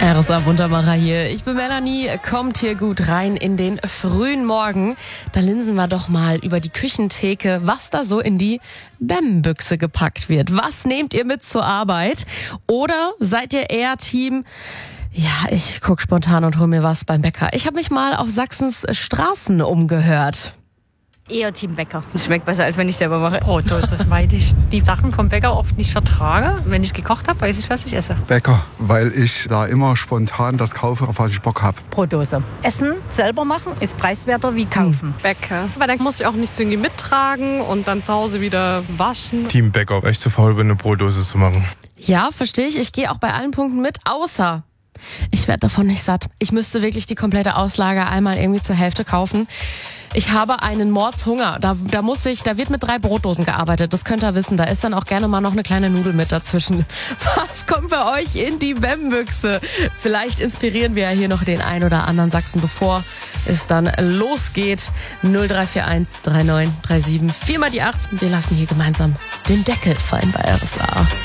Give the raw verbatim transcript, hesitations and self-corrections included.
R S A Wundermacher hier. Ich bin Melanie, kommt hier gut rein in den frühen Morgen. Da linsen wir doch mal über die Küchentheke, was da so in die B E M-Büchse gepackt wird. Was nehmt ihr mit zur Arbeit? Oder seid ihr eher Team, ja, ich guck spontan und hol mir was beim Bäcker. Ich habe mich mal auf Sachsens Straßen umgehört. Eher Team Bäcker. Das schmeckt besser, als wenn ich selber mache. Brotdose, weil ich die Sachen vom Bäcker oft nicht vertrage. Wenn ich gekocht habe, weiß ich, was ich esse. Bäcker, weil ich da immer spontan das kaufe, auf was ich Bock habe. Brotdose. Essen selber machen ist preiswerter wie kaufen. Bäcker, weil dann muss ich auch nichts irgendwie mittragen und dann zu Hause wieder waschen. Team Bäcker, weil ich zu faul bin, eine Brotdose zu machen. Ja, verstehe ich. Ich gehe auch bei allen Punkten mit, außer ich werde davon nicht satt. Ich müsste wirklich die komplette Auslage einmal irgendwie zur Hälfte kaufen. Ich habe einen Mordshunger. Da, da muss ich, da wird mit drei Brotdosen gearbeitet. Das könnt ihr wissen. Da ist dann auch gerne mal noch eine kleine Nudel mit dazwischen. Was kommt bei euch in die B E M-Büchse? Vielleicht inspirieren wir ja hier noch den ein oder anderen Sachsen, bevor es dann losgeht. null drei vier eins drei neun drei sieben vier mal die acht. Wir lassen hier gemeinsam den Deckel fallen bei R S A.